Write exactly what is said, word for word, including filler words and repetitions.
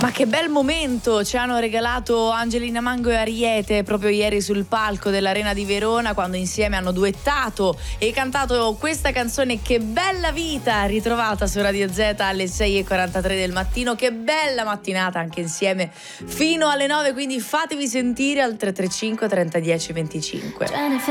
Ma che bel momento ci hanno regalato Angelina Mango e Ariete proprio ieri sul palco dell'Arena di Verona, quando insieme hanno duettato e cantato questa canzone Che bella vita, ritrovata su Radio Z alle sei e quarantatré del mattino. Che bella mattinata anche insieme fino alle nove, quindi fatevi sentire al tre tre cinque trenta dieci venticinque.